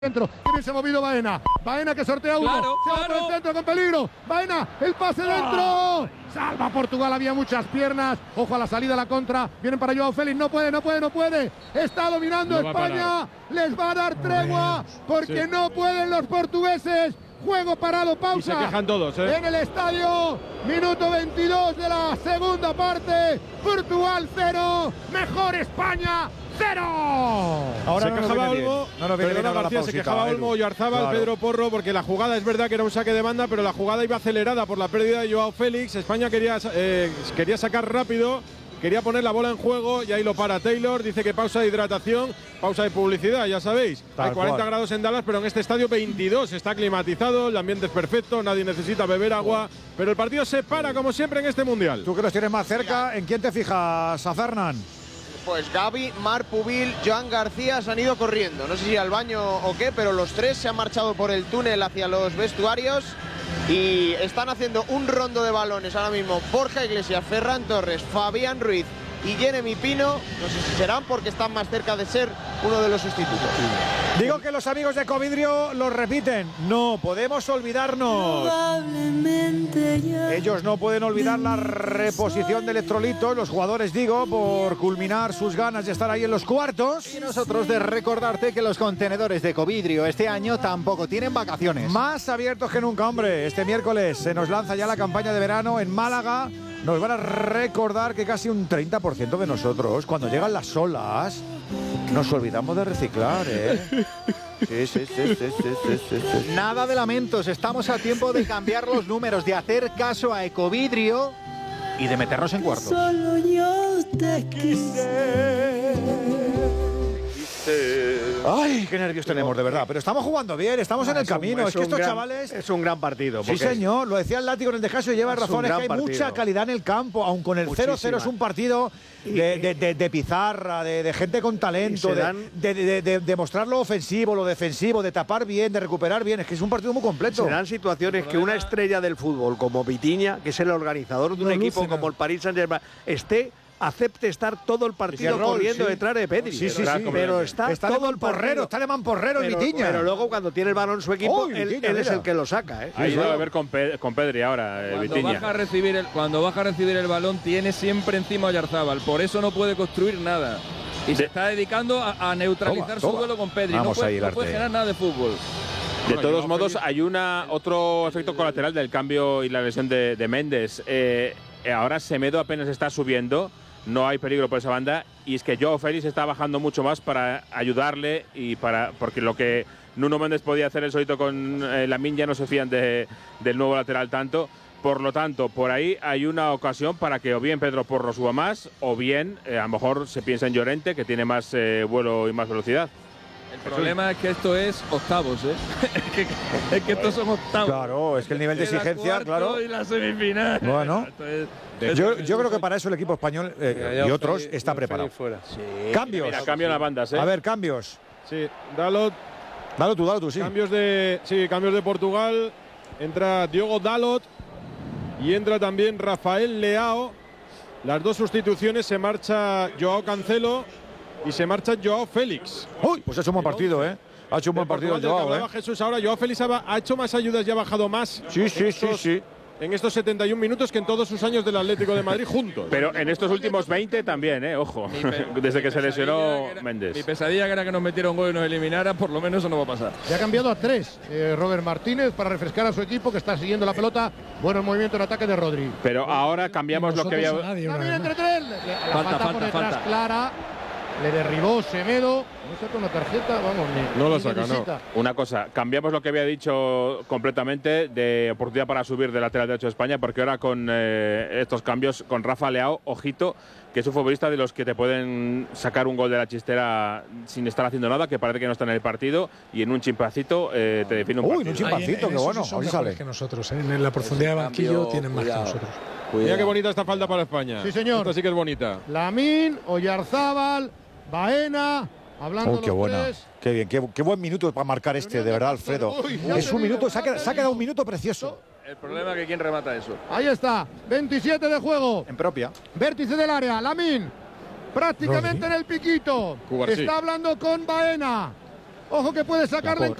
Centro, que bien se ha movido Baena. Baena que sortea uno. Se va por el centro con peligro. Baena, el pase dentro. Salva Portugal, había muchas piernas. Ojo a la salida, a la contra. Vienen para Joao Félix. No puede. Está dominando España. Les va a dar tregua porque no pueden los portugueses. Juego parado, pausa. Y se quejan todos, en el estadio. Minuto 22 de la segunda parte. Portugal 0. Mejor España 0. Ahora se quejaba Olmo, perdona García, se quejaba Olmo, Oyarzábal, claro. Pedro Porro, porque la jugada es verdad que era un saque de banda, pero la jugada iba acelerada por la pérdida de Joao Félix. España quería sacar rápido, quería poner la bola en juego y ahí lo para Taylor. Dice que pausa de hidratación, pausa de publicidad, ya sabéis. Hay 40 grados en Dallas, pero en este estadio 22. Está climatizado, el ambiente es perfecto, nadie necesita beber agua, pero el partido se para como siempre en este Mundial. Tú que los tienes más cerca, ¿en quién te fijas, a Fernán? Pues Gavi, Marc Pubil, Joan García se han ido corriendo. No sé si al baño o qué, pero los tres se han marchado por el túnel hacia los vestuarios y están haciendo un rondo de balones ahora mismo. Borja Iglesias, Ferran Torres, Fabián Ruiz y Jeremy Pino. No sé si serán porque están más cerca de ser uno de los sustitutos. Digo que los amigos de Covidrio lo repiten. No podemos olvidarnos. Ellos no pueden olvidar la reposición de electrolitos, los jugadores, digo, por culminar sus ganas de estar ahí en los cuartos. Y nosotros de recordarte que los contenedores de Covidrio este año tampoco tienen vacaciones. Más abiertos que nunca, hombre. Este miércoles se nos lanza ya la campaña de verano en Málaga. Nos van a recordar que casi un 30% de nosotros, cuando llegan las olas, nos olvidamos de reciclar, ¿eh? Sí. Nada de lamentos, estamos a tiempo de cambiar los números, de hacer caso a Ecovidrio y de meternos en cuartos. Solo yo te quise. Ay, qué nervios tenemos, de verdad. Pero estamos jugando bien, estamos en el camino. Es que estos chavales... Es un gran partido. Sí, señor, lo decía el látigo en el descanso y lleva razón. Es que hay mucha calidad en el campo, aun con el 0-0 es un partido de pizarra, de gente con talento, de mostrar lo ofensivo, lo defensivo, de tapar bien, de recuperar bien. Es que es un partido muy completo. Serán situaciones que una estrella del fútbol como Vitinha, que es el organizador de un equipo como el Paris Saint-Germain, acepte estar todo el partido corriendo detrás de Pedri. Sí. Pero está todo el porrero, está de mamporrero el Vitinha. Pero luego cuando tiene el balón su equipo, él es el que lo saca. Ha ido a ver con Pedri ahora, Vitinha. Cuando baja a recibir el balón, tiene siempre encima a Oyarzábal. Por eso no puede construir nada. Y se está dedicando a neutralizar su duelo con Pedri. No puede generar nada de fútbol. De todos modos, hay otro efecto colateral del cambio y la lesión de Méndez. Ahora Semedo apenas está subiendo. No hay peligro por esa banda y es que Joao Félix está bajando mucho más para ayudarle porque lo que Nuno Méndez podía hacer él solito con Lamine ya no se fían del nuevo lateral tanto. Por lo tanto, por ahí hay una ocasión para que o bien Pedro Porro suba más o bien a lo mejor se piensa en Llorente, que tiene más vuelo y más velocidad. El problema es que esto es octavos, ¿eh? es que estos son octavos. Claro, es que el nivel de exigencia, claro. Y la semifinal. Bueno, yo creo que para eso el equipo español y otros está preparado. Sí. Cambios. Mira, cambio en las bandas, ¿eh? A ver, cambios. Sí, Dalot. Dalo tú, sí. Cambios de Portugal. Entra Diogo Dalot y entra también Rafael Leao. Las dos sustituciones, se marcha Joao Cancelo y se marcha Joao Félix. Uy, pues ha hecho un buen partido, ¿eh? Ha hecho un buen partido el Joao, Jesús, ahora Joao Félix ha hecho más ayudas y ha bajado más. Sí. En estos 71 minutos que en todos sus años del Atlético de Madrid juntos. Pero en estos últimos 20 también, ojo. Desde que se lesionó Méndez. Mi pesadilla que era que nos metieron gol y nos eliminaran, por lo menos eso no va a pasar. Se ha cambiado a 3 Robert Martínez para refrescar a su equipo que está siguiendo la pelota. Bueno, el movimiento en ataque de Rodri. Pero ahora cambiamos lo que había. También entre 3. Falta por detrás clara. Le derribó Semedo. No saca una tarjeta, vamos. No lo saca, no. Una cosa, cambiamos lo que había dicho completamente de oportunidad para subir del lateral derecho de España, porque ahora con estos cambios, con Rafa Leao, ojito, que es un futbolista de los que te pueden sacar un gol de la chistera sin estar haciendo nada, que parece que no está en el partido, y en un chimpacito te define un partido. Uy, un chimpacito, qué bueno. Son mejores que nosotros, ¿eh? En la profundidad de banquillo tienen más que nosotros. Mira qué bonita esta falta para España. Sí, señor. Esta sí que es bonita. Lamine, Oyarzábal, Baena, hablando qué buena. Tres. Qué bien, qué buen minuto para marcar de verdad, Alfredo. Es un minuto, se ha quedado un minuto precioso. El problema es que quién remata eso. Ahí está, 27 de juego. En propia. Vértice del área, Lamine, prácticamente en el piquito. Está hablando con Baena. Ojo que puede sacar de